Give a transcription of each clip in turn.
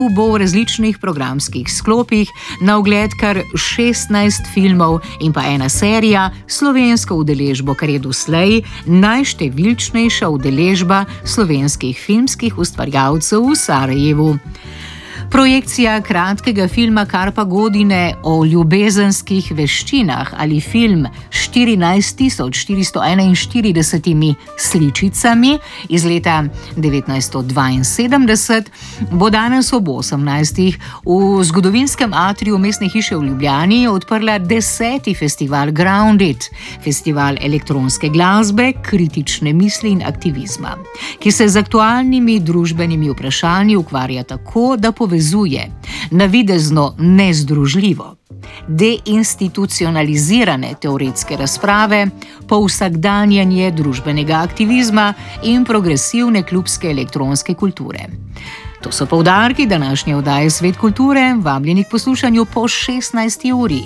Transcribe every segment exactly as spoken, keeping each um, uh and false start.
bo v različnih programskih sklopih na ogled kar šestnajst filmov in pa ena serija s slovensko udeležbo, kar je doslej najštevilčnejša udeležba slovenskih filmskih ustvarjalcev v Sarajevu. Projekcija kratkega filma Karpa Godine o ljubezenskih veščinah ali film štirinajst tisoč štiristo enainštirideset sličicami iz leta devetnajststo dvainsedemdeset bo danes ob osemnajstih v zgodovinskem atriju Mestne hiše v Ljubljani odprla deseti festival Grounded, festival elektronske glasbe, kritične misli in aktivizma, ki se z aktualnimi družbenimi vprašanji ukvarja tako, da povezuje navidezno nezdružljivo, deinstitucionalizirane teoretske razprave, povsakdanjanje družbenega aktivizma in progresivne klubske elektronske kulture. To so poudarki današnje oddaje Svet kulture, vabljeni k poslušanju po šestnajsti uri.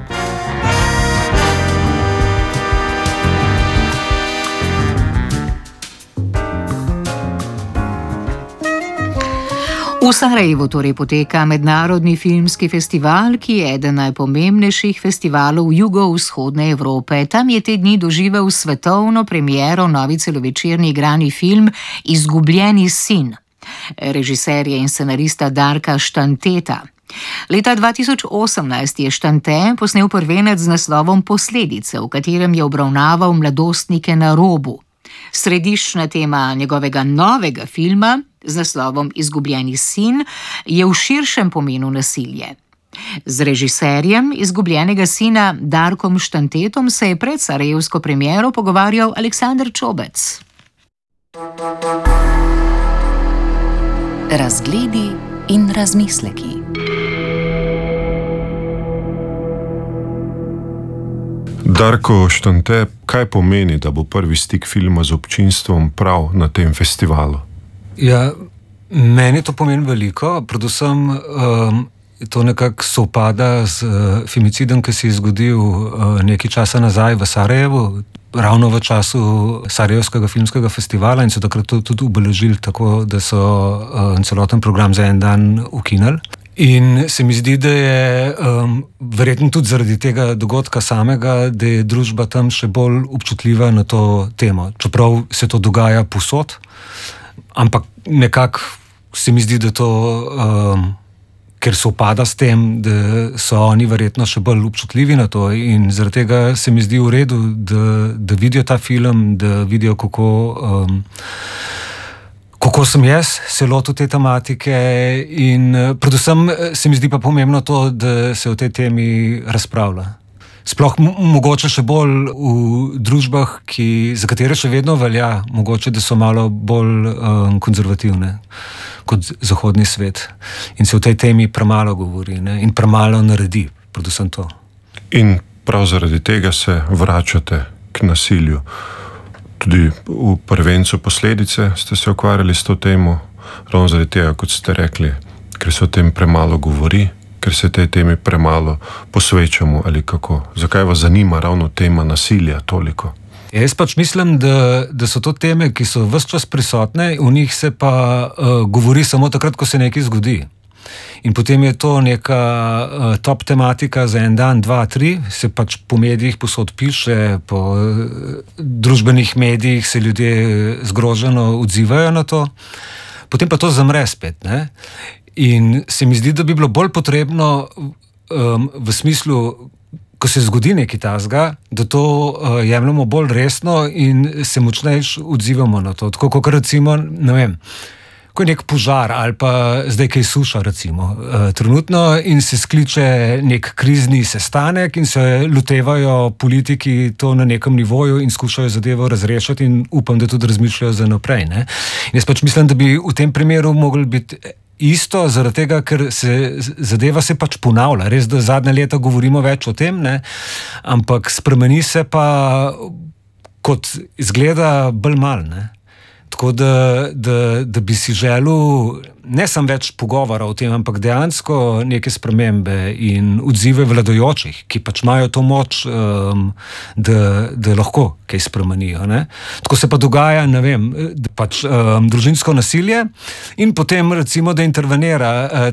V Sarajevu torej poteka mednarodni filmski festival, ki je eden najpomembnejših festivalov jugovzhodne Evrope. Tam je te dni doživel svetovno premiero novi celovečerni igrani film Izgubljeni sin režiserja in scenarista Darka Štanteta. Leta dva tisoč osemnajst je Štante posnel prvenec z naslovom Posledice, v katerem je obravnaval mladostnike na robu. Središčna tema njegovega novega filma z naslovom Izgubljeni sin je v širšem pomenu nasilje. Z režiserjem Izgubljenega sina Darkom Štantetom se je pred sarajevsko premiero pogovarjal Aleksander Čobec. Razgledi in razmisleki. Darko Štante, kaj pomeni, da bo prvi stik filma z občinstvom prav na tem festivalu? Ja, meni to pomeni veliko, predvsem um, to nekako sovpada z uh, femicidom, ki se je zgodil uh, nekaj časa nazaj v Sarajevu, ravno v času Sarajevskega filmskega festivala in so takrat to tudi obeležili tako, da so uh, celoten program za en dan ukinili. In se mi zdi, da je um, verjetno tudi zaradi tega dogodka samega, da je družba tam še bolj občutljiva na to temo. Čeprav se to dogaja povsod, ampak nekako se mi zdi, da to, um, ker se upada s tem, da so oni verjetno še bolj občutljivi na to in zaradi tega se mi zdi v redu, da, da vidijo ta film, da vidijo, kako... Um, Kako sem jaz se lotil te tematike in predvsem se mi zdi pa pomembno to, da se o tej temi razpravlja. Sploh mogoče še bolj v družbah, ki, za katere še vedno velja, mogoče, da so malo bolj um, konzervativne kot zahodni svet. In se o tej temi premalo govori, ne? In premalo naredi, predvsem to. In prav zaradi tega se vračate k nasilju. Tudi v prvencu Posledice ste se ukvarjali s to temo, ravno zaradi tega, kot ste rekli, ker se o tem premalo govori, ker se tej temi premalo posvečamo ali kako. Zakaj vas zanima ravno tema nasilja toliko? Jaz pač mislim, da, da so to teme, ki so ves čas prisotne, v njih se pa uh, govori samo takrat, ko se nekaj zgodi. In potem je to neka uh, top tematika za en dan, dva, tri, se pač po medijih posod piše, po uh, družbenih medijih se ljudje zgroženo odzivajo na to, potem pa to zamre spet, ne? In se mi zdi, da bi bilo bolj potrebno um, v smislu, ko se zgodi nekaj takega, da to uh, jemljemo bolj resno in se močnejš odzivamo na to. Tako kot recimo, ne vem, ko je nek požar ali pa zdaj kaj suša recimo, uh, trenutno in se skliče nek krizni sestanek in se lotevajo politiki to na nekem nivoju in skušajo zadevo razrešiti in upam, da tudi razmišljajo za naprej, ne. In jaz pač mislim, da bi v tem primeru mogli biti isto, zaradi tega, ker se zadeva se pač ponavlja. Res, da zadnje leta govorimo več o tem, ne, ampak spremeni se pa kot izgleda bolj malo, ne. tako da, da, da bi si želel ne samo več pogovora o tem, ampak dejansko neke spremembe in odzive vladajočih, ki pač imajo to moč, um, da, da lahko kaj spremenijo. Ne? Tako se pa dogaja, ne vem, pač um, družinsko nasilje in potem recimo, da intervenira uh,